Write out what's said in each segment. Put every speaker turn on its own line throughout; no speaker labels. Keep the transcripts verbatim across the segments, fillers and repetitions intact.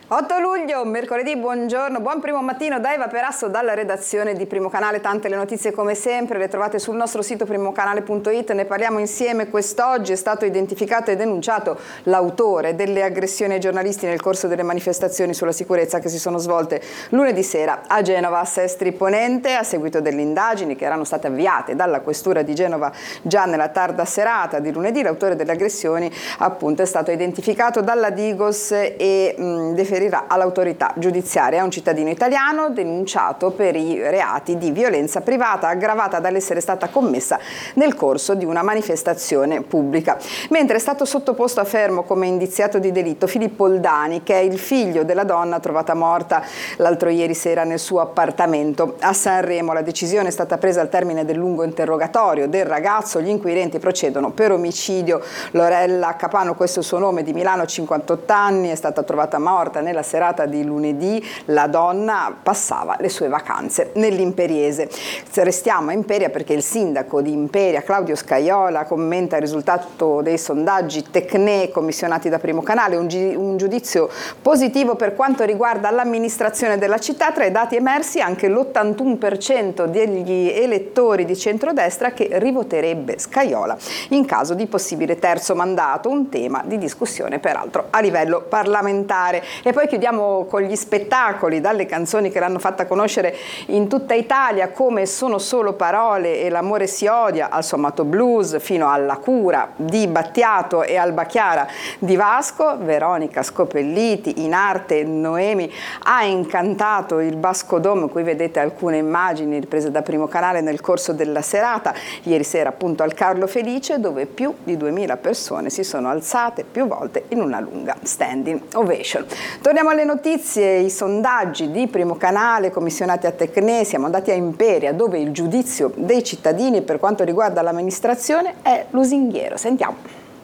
otto luglio, mercoledì, buongiorno, buon primo mattino da Eva Perasso dalla redazione di Primo Canale. Tante le notizie come sempre, le trovate sul nostro sito primocanale punto it, ne parliamo insieme. Quest'oggi è stato identificato e denunciato l'autore delle aggressioni ai giornalisti nel corso delle manifestazioni sulla sicurezza che si sono svolte lunedì sera a Genova, a Sestri Ponente, a seguito delle indagini che erano state avviate dalla Questura di Genova già nella tarda serata di lunedì. L'autore delle aggressioni appunto è stato identificato dalla Digos e mh, deferirà all'autorità giudiziaria. È un cittadino italiano denunciato per i reati di violenza privata aggravata dall'essere stata commessa nel corso di una manifestazione pubblica. Mentre è stato sottoposto a fermo come indiziato di delitto Filippo Oldani, che è il figlio della donna trovata morta l'altro ieri sera nel suo appartamento a Sanremo. La decisione è stata presa al termine del lungo interrogatorio del ragazzo. Gli inquirenti procedono per omicidio. Lorella Capano, questo è il suo nome, di Milano, cinquantotto anni, è stata trovata morta nella serata di lunedì. La donna passava le sue vacanze nell'Imperiese. Restiamo a Imperia perché il sindaco di Imperia, Claudio Scajola, commenta il risultato dei sondaggi Tecne commissionati da Primo Canale, un, gi- un giudizio positivo per quanto riguarda l'amministrazione della città. Tra i dati emersi anche l'ottantuno per cento degli elettori di centrodestra che rivoterebbe Scajola in caso di possibile terzo mandato, un tema di discussione peraltro a livello parlamentare. E poi chiudiamo con gli spettacoli, dalle canzoni che l'hanno fatta conoscere in tutta Italia come Sono solo parole e L'amore si odia, al suo amato blues, fino alla cura di Battiato e Alba Chiara di Vasco. Veronica Scopelliti, in arte Noemi, ha incantato il Basco Dome. Qui vedete alcune immagini riprese da Primo Canale nel corso della serata ieri sera appunto al Carlo Felice, dove più di duemila persone si sono alzate più volte in una lunga standing ovation. Torniamo alle notizie. I sondaggi di Primo Canale commissionati a Tecne. Siamo andati a Imperia, dove il giudizio dei cittadini per quanto riguarda l'amministrazione è lusinghiero. Sentiamo.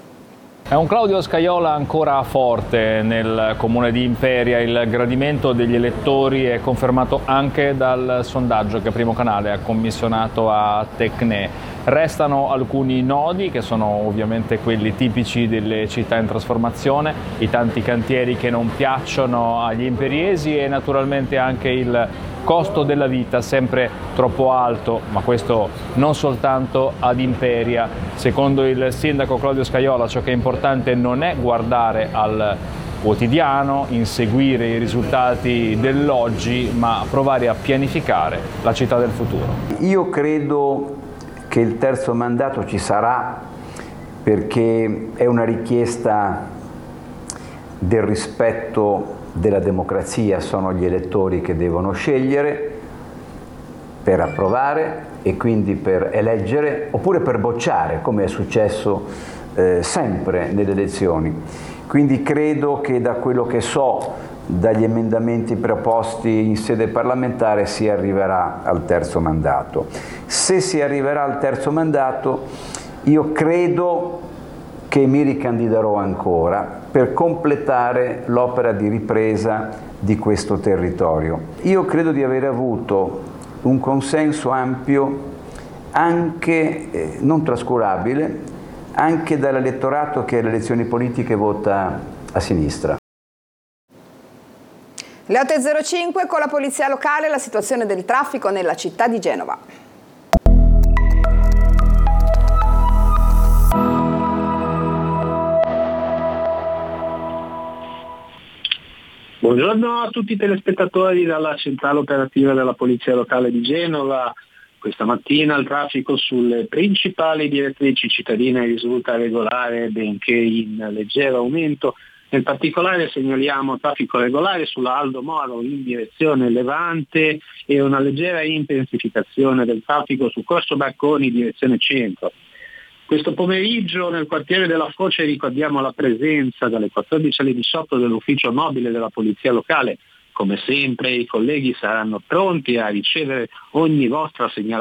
È un Claudio Scajola ancora forte nel comune di Imperia. Il gradimento degli elettori è confermato anche dal sondaggio che Primo Canale ha commissionato a Tecne. Restano alcuni nodi che sono ovviamente quelli tipici delle città in trasformazione, i tanti cantieri che non piacciono agli imperiesi e naturalmente anche il costo della vita sempre troppo alto, ma questo non soltanto ad Imperia. Secondo il sindaco Claudio Scajola ciò che è importante non è guardare al quotidiano, inseguire i risultati dell'oggi, ma provare a pianificare la città del futuro.
Io credo che il terzo mandato ci sarà perché è una richiesta del rispetto della democrazia, sono gli elettori che devono scegliere per approvare e quindi per eleggere oppure per bocciare, come è successo eh, sempre nelle elezioni. Quindi credo che da quello che so, dagli emendamenti proposti in sede parlamentare, si arriverà al terzo mandato. Se si arriverà al terzo mandato, io credo che mi ricandiderò ancora per completare l'opera di ripresa di questo territorio. Io credo di aver avuto un consenso ampio, anche eh, non trascurabile, anche dall'elettorato che alle elezioni politiche vota a sinistra.
Le otto e zero cinque con la polizia locale, la situazione del traffico nella città di Genova.
Buongiorno a tutti i telespettatori dalla centrale operativa della Polizia Locale di Genova. Questa mattina il traffico sulle principali direttrici cittadine risulta regolare, benché in leggero aumento. Nel particolare segnaliamo traffico regolare sulla Aldo Moro in direzione Levante e una leggera intensificazione del traffico su Corso Barconi in direzione centro. Questo pomeriggio nel quartiere della Foce ricordiamo la presenza dalle quattordici alle diciotto dell'ufficio mobile della Polizia Locale. Come sempre i colleghi saranno pronti a ricevere ogni vostra segnalazione